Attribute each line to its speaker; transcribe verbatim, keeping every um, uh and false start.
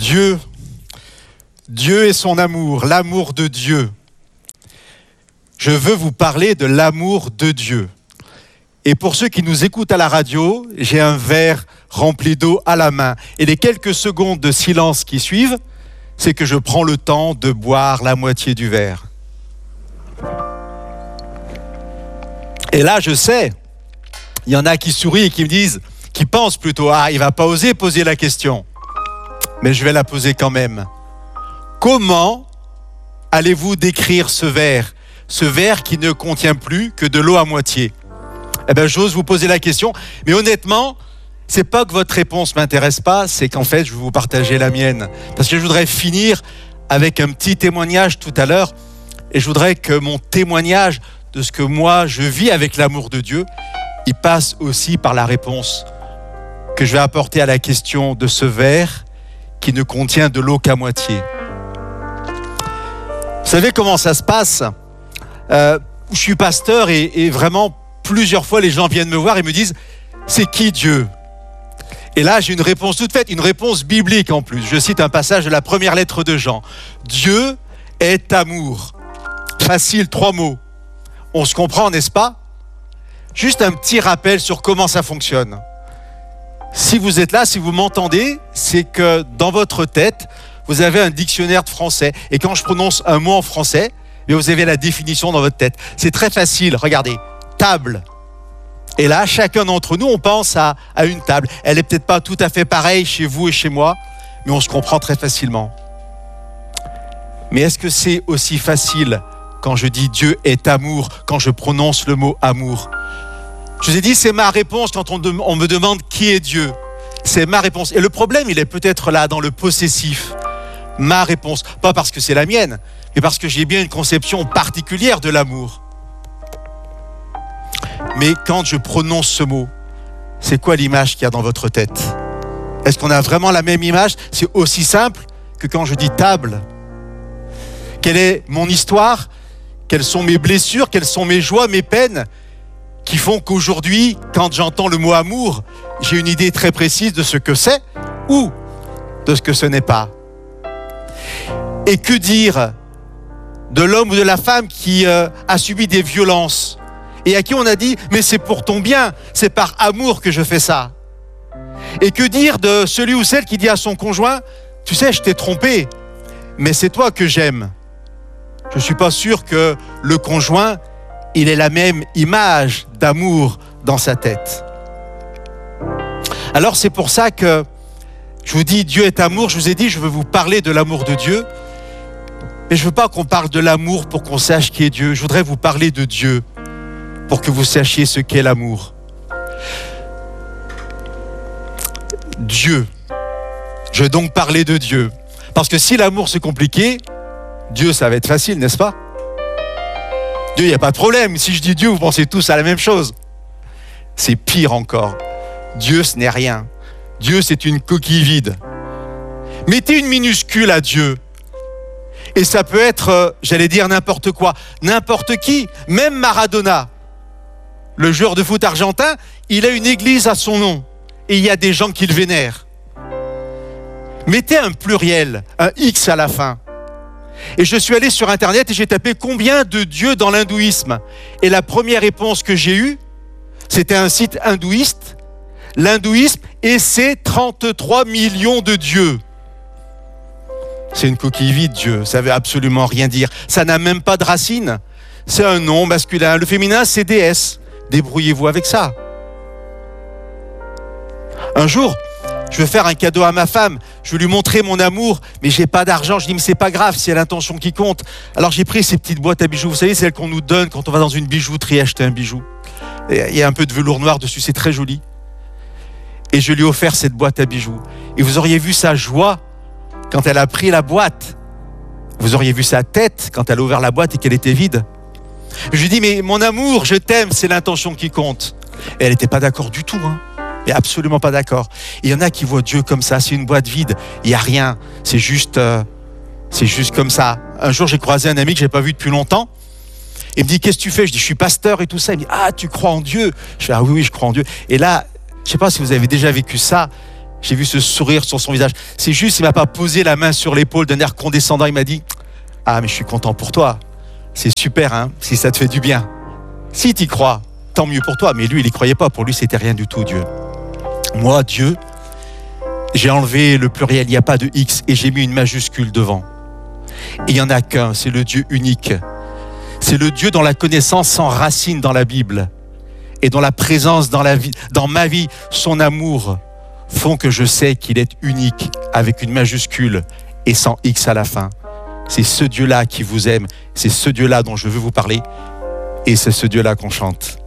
Speaker 1: Dieu, Dieu et son amour, l'amour de Dieu. Je veux vous parler de l'amour de Dieu. Et pour ceux qui nous écoutent à la radio, j'ai un verre rempli d'eau à la main. Et les quelques secondes de silence qui suivent, c'est que je prends le temps de boire la moitié du verre. Et là, je sais, il y en a qui sourient et qui me disent, qui pensent plutôt, ah, il ne va pas oser poser la question. Mais je vais la poser quand même. Comment allez-vous décrire ce verre, ce verre qui ne contient plus que de l'eau à moitié? Eh bien, j'ose vous poser la question, mais honnêtement, c'est pas que votre réponse m'intéresse pas, c'est qu'en fait, je vais vous partager la mienne. Parce que je voudrais finir avec un petit témoignage tout à l'heure, et je voudrais que mon témoignage de ce que moi, je vis avec l'amour de Dieu, il passe aussi par la réponse que je vais apporter à la question de ce verre qui ne contient de l'eau qu'à moitié. Vous savez comment ça se passe? euh, Je suis pasteur et, et vraiment, plusieurs fois, les gens viennent me voir et me disent « C'est qui Dieu ?» Et là, j'ai une réponse toute faite, une réponse biblique en plus. Je cite un passage de la première lettre de Jean. « Dieu est amour. » Facile, trois mots. On se comprend, n'est-ce pas? Juste un petit rappel sur comment ça fonctionne. Si vous êtes là, si vous m'entendez, c'est que dans votre tête, vous avez un dictionnaire de français. Et quand je prononce un mot en français, vous avez la définition dans votre tête. C'est très facile, regardez. Table. Et là, chacun d'entre nous, on pense à, à une table. Elle n'est peut-être pas tout à fait pareille chez vous et chez moi, mais on se comprend très facilement. Mais est-ce que c'est aussi facile quand je dis Dieu est amour, quand je prononce le mot amour? Je vous ai dit, c'est ma réponse quand on, de, on me demande qui est Dieu. C'est ma réponse. Et le problème, il est peut-être là, dans le possessif. Ma réponse. Pas parce que c'est la mienne, mais parce que j'ai bien une conception particulière de l'amour. Mais quand je prononce ce mot, c'est quoi l'image qu'il y a dans votre tête? Est-ce qu'on a vraiment la même image? C'est aussi simple que quand je dis table. Quelle est mon histoire? Quelles sont mes blessures? Quelles sont mes joies, mes peines qui font qu'aujourd'hui, quand j'entends le mot amour, j'ai une idée très précise de ce que c'est ou de ce que ce n'est pas. Et que dire de l'homme ou de la femme qui euh, a subi des violences et à qui on a dit « mais c'est pour ton bien, c'est par amour que je fais ça ». Et que dire de celui ou celle qui dit à son conjoint « tu sais, je t'ai trompé, mais c'est toi que j'aime ». Je ne suis pas sûr que le conjoint, il ait la même image d'amour dans sa tête. Alors c'est pour ça que je vous dis Dieu est amour, je vous ai dit je veux vous parler de l'amour de Dieu, mais je ne veux pas qu'on parle de l'amour pour qu'on sache qui est Dieu, je voudrais vous parler de Dieu pour que vous sachiez ce qu'est l'amour. Dieu. Je vais donc parler de Dieu. Parce que si l'amour c'est compliqué, Dieu ça va être facile, n'est-ce pas? Dieu, il n'y a pas de problème. Si je dis Dieu, vous pensez tous à la même chose. C'est pire encore. Dieu, ce n'est rien. Dieu, c'est une coquille vide. Mettez une minuscule à Dieu. Et ça peut être, euh, j'allais dire n'importe quoi. N'importe qui, même Maradona. Le joueur de foot argentin, il a une église à son nom. Et il y a des gens qui le vénèrent. Mettez un pluriel, un X à la fin. Et je suis allé sur Internet et j'ai tapé combien de dieux dans l'hindouisme. Et la première réponse que j'ai eue, c'était un site hindouiste, l'hindouisme et ses trente-trois millions de dieux. C'est une coquille vide, Dieu, ça veut absolument rien dire. Ça n'a même pas de racine. C'est un nom masculin. Le féminin, c'est déesse. Débrouillez-vous avec ça. Un jour, je veux faire un cadeau à ma femme, je veux lui montrer mon amour, mais j'ai pas d'argent. Je dis, mais c'est pas grave, c'est l'intention qui compte. Alors j'ai pris ces petites boîtes à bijoux, vous savez, celles qu'on nous donne quand on va dans une bijouterie acheter un bijou. Et il y a un peu de velours noir dessus, c'est très joli. Et je lui ai offert cette boîte à bijoux. Et vous auriez vu sa joie quand elle a pris la boîte. Vous auriez vu sa tête quand elle a ouvert la boîte et qu'elle était vide. Je lui ai dit, mais mon amour, je t'aime, c'est l'intention qui compte. Et elle n'était pas d'accord du tout, hein. Mais absolument pas d'accord. Il y en a qui voient Dieu comme ça, c'est une boîte vide, il n'y a rien, c'est juste, euh, c'est juste comme ça. Un jour, j'ai croisé un ami que je n'avais pas vu depuis longtemps. Il me dit, qu'est-ce que tu fais? Je dis, je suis pasteur et tout ça. Il me dit, ah, tu crois en Dieu? Je fais, ah oui, oui, je crois en Dieu. Et là, je ne sais pas si vous avez déjà vécu ça. J'ai vu ce sourire sur son visage. C'est juste, il m'a pas posé la main sur l'épaule d'un air condescendant. Il m'a dit « Ah, mais je suis content pour toi. C'est super, hein, si ça te fait du bien. Si tu y crois, tant mieux pour toi. » Mais lui, il n'y croyait pas. Pour lui, c'était rien du tout, Dieu. Moi, Dieu, j'ai enlevé le pluriel. Il n'y a pas de X et j'ai mis une majuscule devant. Et il n'y en a qu'un, c'est le Dieu unique. C'est le Dieu dont la connaissance s'enracine dans la Bible et dont la présence dans, la vie, dans ma vie, son amour, font que je sais qu'il est unique avec une majuscule et sans X à la fin. C'est ce Dieu-là qui vous aime, c'est ce Dieu-là dont je veux vous parler et c'est ce Dieu-là qu'on chante.